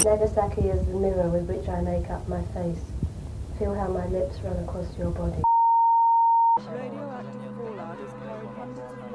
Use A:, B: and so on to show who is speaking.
A: Nagasaki is the mirror with which I make up my face. Feel how my lips run across your body.
B: Radioactive fallout is carried hundreds of